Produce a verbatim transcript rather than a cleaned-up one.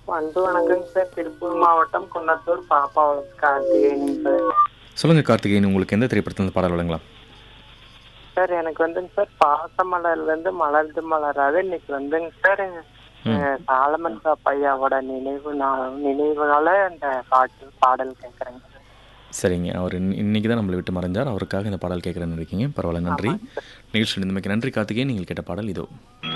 அன்பு வணக்கங்க சார். திருப்பூர் மாவட்டம் குன்னத்தூர் பாப்பா கார்த்திகேயனுங்க சார். சொல்லுங்கள் கார்த்திகேயன், உங்களுக்கு எந்த திரைப்படத்தில் பாடல் வழங்கலாம்? சார் எனக்கு வந்துங்க சார் பாசமலர்ல இருந்து மலர்ந்து மலராது இன்னைக்கு வந்துங்க சார் ம் அஹ், சாலமன் பாப்பையாவோட நினைவு நாள் நினைவுனால அந்த பாட்டு பாடல் கேட்குறேங்க சார். சரிங்க. அவர் இன் இன்னைக்கு தான் நம்மளை விட்டு மறைஞ்சார். அவருக்காக இந்த பாடல் கேட்குறேன்னு இருக்கீங்க. பரவாயில்ல, நன்றி. ஆமாங்க சார். நிகழ்ச்சி நிலைமைக்கு நன்றி கார்த்திகேயன். நீங்கள் கேட்ட பாடல் இதோ.